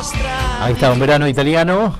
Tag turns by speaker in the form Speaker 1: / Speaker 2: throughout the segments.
Speaker 1: Ahí está, un verano italiano.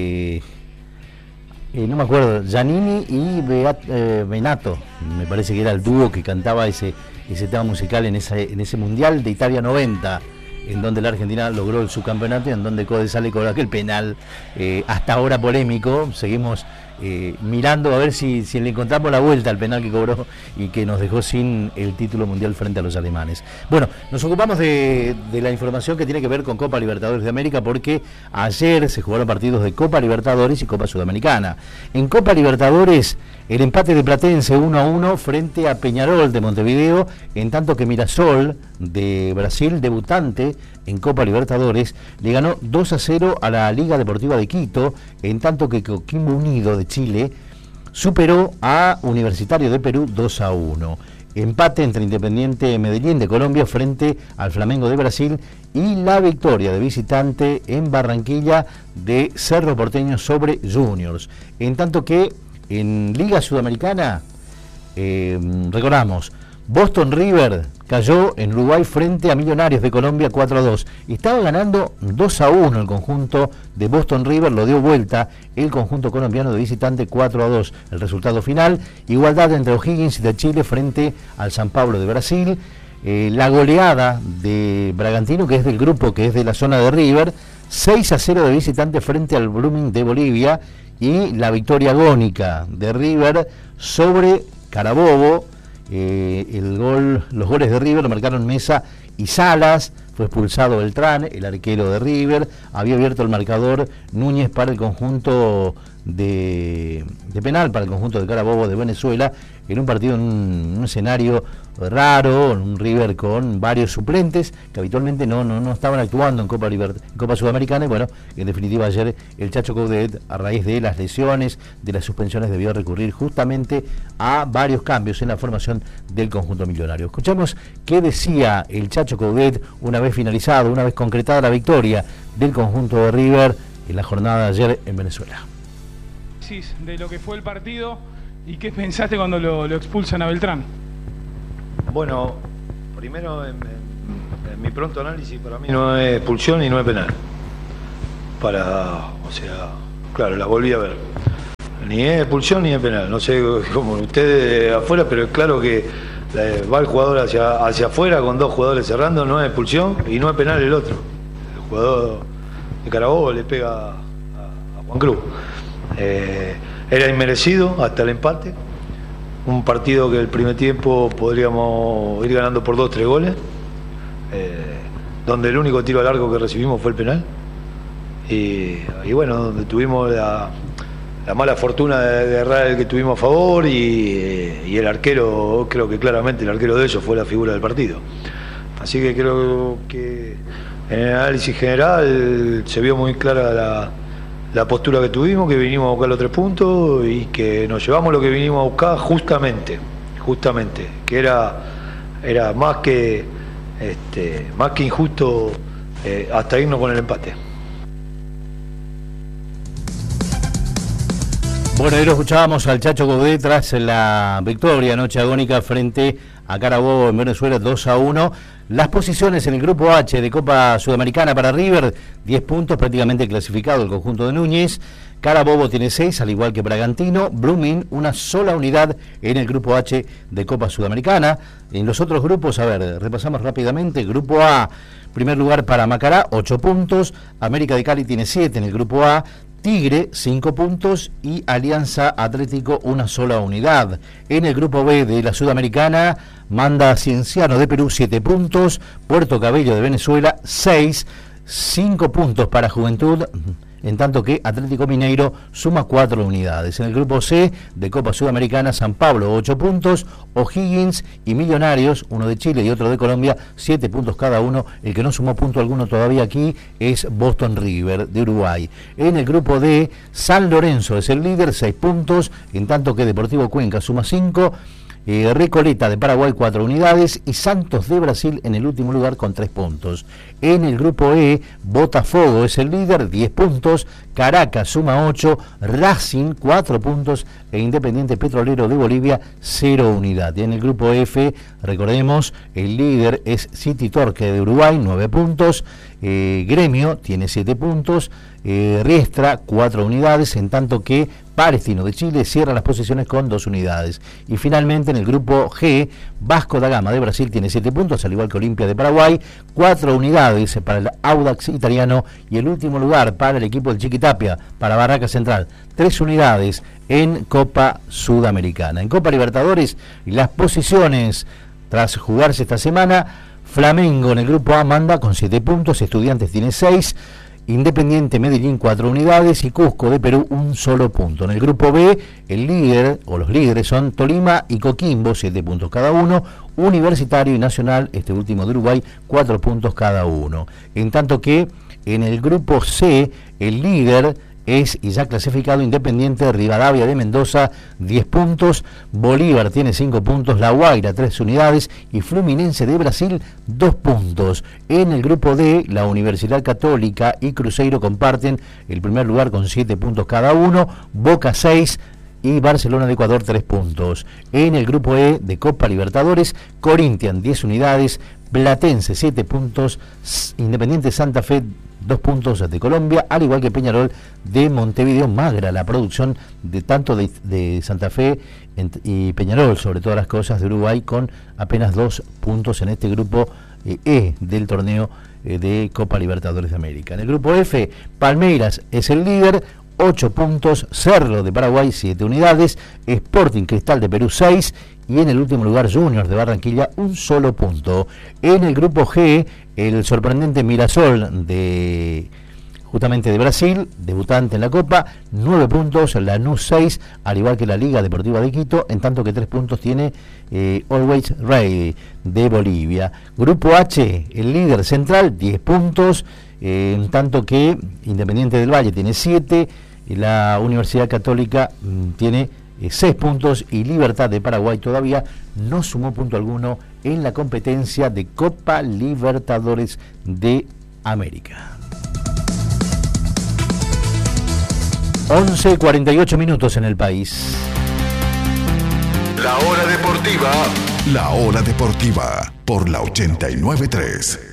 Speaker 1: No me acuerdo, Giannini y Benato, me parece que era el dúo que cantaba ese tema musical en ese Mundial de Italia 90, en donde la Argentina logró el subcampeonato y en donde Code sale con aquel penal hasta ahora polémico. Seguimos mirando a ver si le encontramos la vuelta al penal que cobró y que nos dejó sin el título mundial frente a los alemanes. Bueno, nos ocupamos de la información que tiene que ver con Copa Libertadores de América, porque ayer se jugaron partidos de Copa Libertadores y Copa Sudamericana. En Copa Libertadores, el empate de Platense 1-1 frente a Peñarol de Montevideo, en tanto que Mirassol de Brasil, debutante en Copa Libertadores, le ganó 2-0 a la Liga Deportiva de Quito, en tanto que Coquimbo Unido de Chile superó a Universitario de Perú 2-1. Empate entre Independiente Medellín de Colombia frente al Flamengo de Brasil y la victoria de visitante en Barranquilla de Cerro Porteño sobre Juniors. En tanto que en Liga Sudamericana, recordamos, Boston River cayó en Uruguay frente a Millonarios de Colombia 4-2. Estaba ganando 2-1 el conjunto de Boston River, lo dio vuelta el conjunto colombiano de visitante 4-2. El resultado final, igualdad entre O'Higgins de Chile frente al San Pablo de Brasil. La goleada de Bragantino, que es del grupo, que es de la zona de River, 6-0 de visitante frente al Blooming de Bolivia. Y la victoria agónica de River sobre Carabobo. Los goles de River lo marcaron Mesa y Salas. Fue expulsado Beltrán, el arquero de River. Había abierto el marcador Núñez para el conjunto de penal, para el conjunto de Carabobo de Venezuela, en un partido, en un escenario raro, en un River con varios suplentes que habitualmente no estaban actuando en Copa Sudamericana. Y bueno, en definitiva ayer el Chacho Coudet, a raíz de las lesiones, de las suspensiones, debió recurrir justamente a varios cambios en la formación del conjunto millonario. Escuchamos qué decía el Chacho Coudet una vez finalizado, una vez concretada la victoria del conjunto de River en la jornada de ayer en Venezuela.
Speaker 2: De lo que fue el partido y qué pensaste cuando lo expulsan a Beltrán.
Speaker 3: Bueno, primero en mi pronto análisis, para mí no es expulsión y no es penal. Claro, la volví a ver. Ni es expulsión ni es penal. No sé cómo ustedes afuera, pero es claro que va el jugador hacia afuera con dos jugadores cerrando, no es expulsión y no es penal el otro. El jugador de Carabobo le pega a Juan Cruz. Era inmerecido hasta el empate. Un partido que el primer tiempo podríamos ir ganando por 2-3 goles, donde el único tiro al arco que recibimos fue el penal. Y bueno, donde tuvimos la mala fortuna de errar el que tuvimos a favor, y el arquero, creo que claramente el arquero de ellos fue la figura del partido. Así que creo que en el análisis general se vio muy clara la postura que tuvimos, que vinimos a buscar los 3 puntos y que nos llevamos lo que vinimos a buscar justamente, que era más que injusto hasta irnos con el empate.
Speaker 1: Bueno, ahí lo escuchábamos al Chacho Coudet tras la victoria anoche agónica frente a Carabobo en Venezuela 2-1. Las posiciones en el grupo H de Copa Sudamericana para River, 10 puntos, prácticamente clasificado el conjunto de Núñez. Carabobo tiene 6, al igual que Bragantino. Blooming, una sola unidad en el grupo H de Copa Sudamericana. En los otros grupos, a ver, repasamos rápidamente. Grupo A, primer lugar para Macará, 8 puntos. América de Cali tiene 7 en el grupo A. Tigre, 5 puntos, y Alianza Atlético, una sola unidad. En el grupo B de la Sudamericana, manda Cienciano de Perú, 7 puntos, Puerto Cabello de Venezuela, 6, 5 puntos para Juventud, en tanto que Atlético Mineiro suma 4 unidades. En el grupo C de Copa Sudamericana, San Pablo, 8 puntos, O'Higgins y Millonarios, uno de Chile y otro de Colombia, 7 puntos cada uno. El que no sumó punto alguno todavía aquí es Boston River de Uruguay. En el grupo D, San Lorenzo es el líder, 6 puntos, en tanto que Deportivo Cuenca suma 5, Recoleta de Paraguay 4 unidades y Santos de Brasil en el último lugar con 3 puntos. En el grupo E, Botafogo es el líder, 10 puntos, Caracas suma 8, Racing 4 puntos e Independiente Petrolero de Bolivia 0 unidad. Y en el grupo F, recordemos, el líder es City Torque de Uruguay, 9 puntos, Gremio tiene 7 puntos, Riestra 4 unidades, en tanto que Palestino de Chile cierra las posiciones con 2 unidades. Y finalmente en el grupo G, Vasco da Gama de Brasil tiene 7 puntos, al igual que Olimpia de Paraguay, 4 unidades para el Audax italiano y el último lugar para el equipo del Chiquitapia, para Barraca Central, 3 unidades en Copa Sudamericana. En Copa Libertadores, las posiciones tras jugarse esta semana: Flamengo en el grupo A manda con 7 puntos, Estudiantes tiene 6, Independiente Medellín 4 unidades y Cusco de Perú 1 solo punto. En el grupo B, el líder o los líderes son Tolima y Coquimbo, 7 puntos cada uno, Universitario y Nacional, este último de Uruguay, 4 puntos cada uno. En tanto que en el grupo C, el líder es y ya clasificado Independiente Rivadavia de Mendoza, 10 puntos, Bolívar tiene 5 puntos, La Guaira 3 unidades y Fluminense de Brasil 2 puntos. En el grupo D, la Universidad Católica y Cruzeiro comparten el primer lugar con 7 puntos cada uno, Boca 6 y Barcelona de Ecuador 3 puntos. En el grupo E de Copa Libertadores, Corinthians 10 unidades, Platense 7 puntos, Independiente Santa Fe 2 puntos de Colombia, al igual que Peñarol de Montevideo. Magra la producción de tanto de Santa Fe y Peñarol, sobre todas las cosas, de Uruguay, con apenas 2 puntos en este grupo E del torneo de Copa Libertadores de América. En el grupo F, Palmeiras es el líder, 8 puntos, Cerro de Paraguay 7 unidades, Sporting Cristal de Perú 6 y en el último lugar Juniors de Barranquilla 1 solo punto. En el grupo G, el sorprendente Mirasol justamente de Brasil, debutante en la Copa, 9 puntos, Lanús 6, al igual que la Liga Deportiva de Quito, en tanto que 3 puntos tiene Always Ready de Bolivia. Grupo H, el líder Central, 10 puntos, en tanto que Independiente del Valle tiene 7, y la Universidad Católica tiene 6 puntos y Libertad de Paraguay todavía no sumó punto alguno en la competencia de Copa Libertadores de América. 11:48 minutos en el país.
Speaker 4: La hora deportiva por la 89.3.